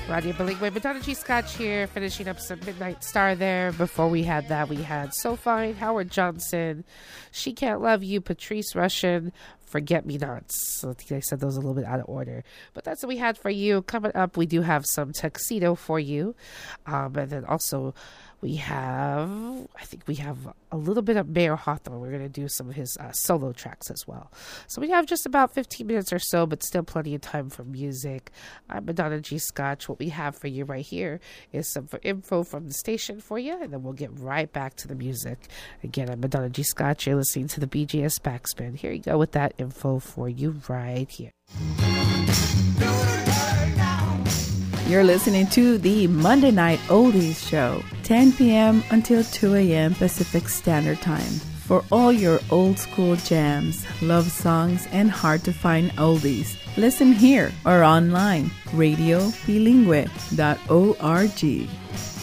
Radio Bilingüe, Madonna G. Scotch here, finishing up some Midnight Star there. Before we had that, we had So Fine, Howard Johnson, She Can't Love You, Patrice Rushen, Forget Me Nots. So I think I said those a little bit out of order. But that's what we had for you. Coming up, we do have some Tuxedo for you. And then also we have a little bit of Mayer Hawthorne. We're going to do some of his solo tracks as well. So we have just about 15 minutes or so, but still plenty of time for music. I'm Madonna G. Scotch. What we have for you right here is some info from the station for you, and then we'll get right back to the music. Again, I'm Madonna G. Scotch. You're listening to the BGS Backspin. Here you go with that info for you right here. You're listening to the Monday Night Oldies Show, 10 p.m. until 2 a.m. Pacific Standard Time. For all your old school jams, love songs, and hard-to-find oldies, listen here or online, radiobilingüe.org.